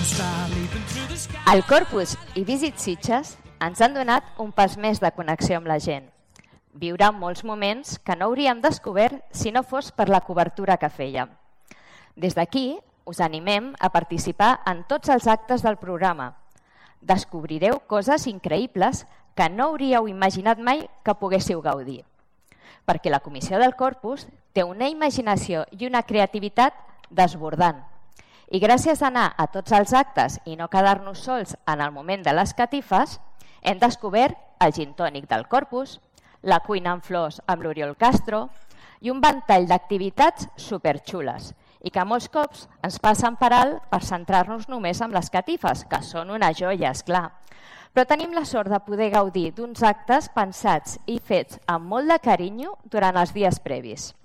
El Corpus i Visit Sitges ens han donat un pas més de connexió amb la gent. Viure molts moments que no hauríem descobert si no fos per la cobertura que fèiem. Des d'aquí us animem a participar en tots els actes del programa. Descobrireu coses increïbles que no hauríeu imaginat mai que poguéssiu gaudir. Perquè la Comissió del Corpus té una imaginació i una creativitat desbordant. I gràcies a anar a tots els actes i no quedar-nos sols en el moment de les catifes, hem descobert el gin tònic del Corpus, la cuina amb flors amb l'Oriol Castro i un ventall d'activitats superxules i que molts cops ens passen per alt per centrar-nos només en les catifes, que són una joia, esclar. Però tenim la sort de poder gaudir d'uns actes pensats i fets amb molt de carinyo durant els dies previs.